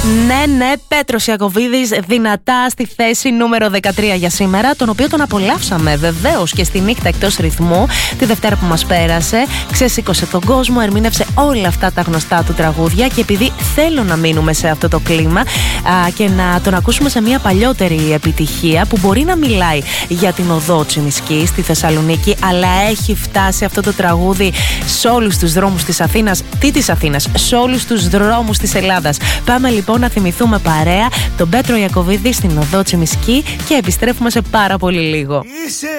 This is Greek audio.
Ναι, Πέτρος Ιακωβίδης δυνατά στη θέση νούμερο 13 για σήμερα, τον οποίο τον απολαύσαμε βεβαίως και στη νύχτα εκτός ρυθμού τη Δευτέρα που μας πέρασε. Ξεσήκωσε τον κόσμο, ερμήνευσε όλα αυτά τα γνωστά του τραγούδια και επειδή θέλω να μείνουμε σε αυτό το κλίμα και να τον ακούσουμε σε μια παλιότερη επιτυχία που μπορεί να μιλάει για την οδό Τσιμισκή στη Θεσσαλονίκη, αλλά έχει φτάσει αυτό το τραγούδι σε όλους τους δρόμους της Αθήνας. Τι της Αθήνας, σε όλους τους δρόμους της Ελλάδας. Πάμε λοιπόν να θυμηθούμε παρέα τον Πέτρο Ιακωβίδη στην οδό Τσιμισκή και επιστρέφουμε σε πάρα πολύ λίγο.